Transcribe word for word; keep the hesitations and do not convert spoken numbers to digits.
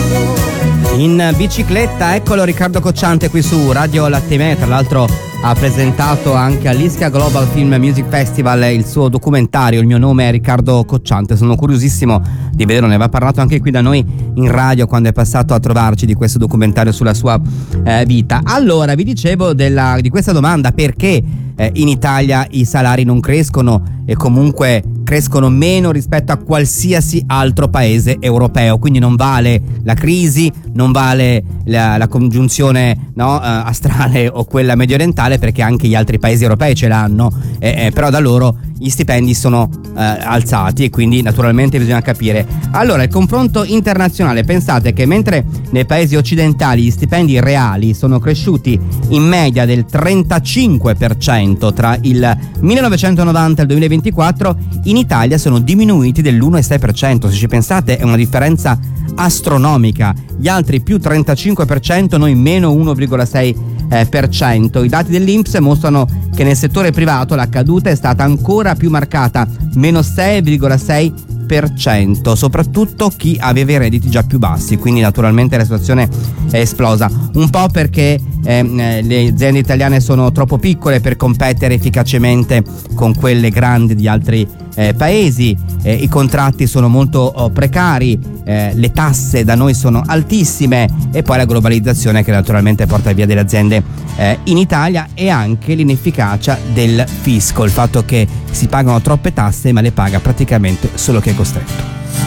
In bicicletta, eccolo Riccardo Cocciante qui su Radio Latte Me. Tra l'altro ha presentato anche all'Ischia Global Film Music Festival il suo documentario Il mio nome è Riccardo Cocciante. Sono curiosissimo di vederlo, ne aveva parlato anche qui da noi in radio quando è passato a trovarci di questo documentario sulla sua eh, vita. Allora, vi dicevo della, di questa domanda: perché eh, in Italia i salari non crescono e comunque crescono meno rispetto a qualsiasi altro paese europeo. Quindi non vale la crisi, non vale la, la congiunzione no, eh, astrale o quella mediorientale, perché anche gli altri paesi europei ce l'hanno, eh, eh, però da loro gli stipendi sono eh, alzati e quindi naturalmente bisogna capire. Allora, il confronto internazionale: pensate che mentre nei paesi occidentali gli stipendi reali sono cresciuti in media del trentacinque per cento tra il millenovecentonovanta e il duemilaventiquattro, in Italia sono diminuiti dell'uno virgola sei per cento. Se ci pensate è una differenza astronomica. Gli altri più trentacinque per cento, noi meno uno virgola sei per cento. I dati dell'Inps mostrano che nel settore privato la caduta è stata ancora più marcata, meno sei virgola sei per cento, soprattutto chi aveva i redditi già più bassi. Quindi naturalmente la situazione è esplosa, un po' perché eh, le aziende italiane sono troppo piccole per competere efficacemente con quelle grandi di altri eh, paesi, eh, i contratti sono molto oh, precari, eh, le tasse da noi sono altissime, e poi la globalizzazione che naturalmente porta via delle aziende eh, in Italia, e anche l'inefficacia del fisco, il fatto che si pagano troppe tasse ma le paga praticamente solo chi è costretto.